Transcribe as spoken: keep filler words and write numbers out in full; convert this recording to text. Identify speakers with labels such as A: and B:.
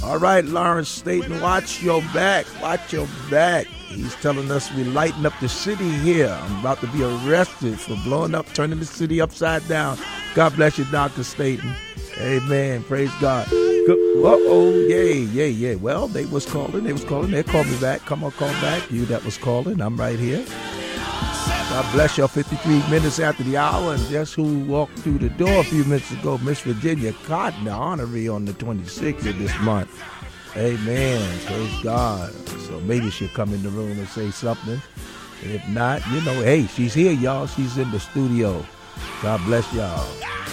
A: All right, Lawrence Staten, watch your back. Watch your back. He's telling us we lighten up the city here. I'm about to be arrested for blowing up, turning the city upside down. God bless you, Doctor Staten. Amen. Praise God. Uh-oh. Yay, yay, yay. Well, they was calling. They was calling. They called me back. Come on, call back. You that was calling. I'm right here. God bless you. fifty-three minutes after the hour. And guess who walked through the door a few minutes ago? Miss Virginia Cotton, the honoree on the twenty-sixth of this month. Amen. Praise God. So maybe she'll come in the room and say something. And if not, you know, hey, she's here, y'all. She's in the studio. God bless y'all.